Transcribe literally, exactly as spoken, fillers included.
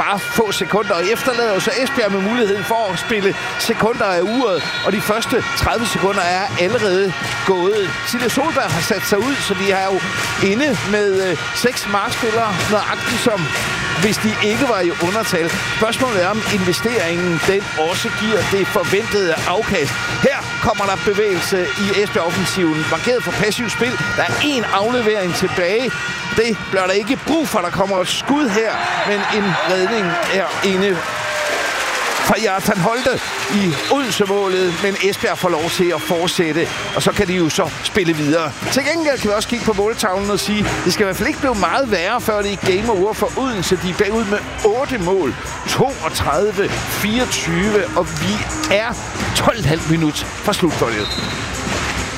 bare få sekunder, og efterlader jo så Esbjerg med muligheden for at spille sekunder af uret, og de første tredive sekunder er allerede gået. Silje Solberg har sat sig ud, så de er jo inde med øh, seks markspillere, nøjagtigt som hvis de ikke var i undertal. Spørgsmålet er, om investeringen den også giver det forventede afkast. Her kommer der bevægelse i Esbjerg-offensiven. Markeret for passiv spil. Der er en aflevering tilbage. Det bliver der ikke brug for. Der kommer et skud her, men en redning er inde fra Jartan Holte i Odense-målet, men Esbjerg får lov til at fortsætte, og så kan de jo så spille videre. Til gengæld kan vi også kigge på måltavlen og sige, det skal i hvert fald ikke blive meget værre, før det er game over for Odense. De er bagud med otte mål, toogtredive fireogtyve, og vi er tolv komma fem minut fra slutfaldet.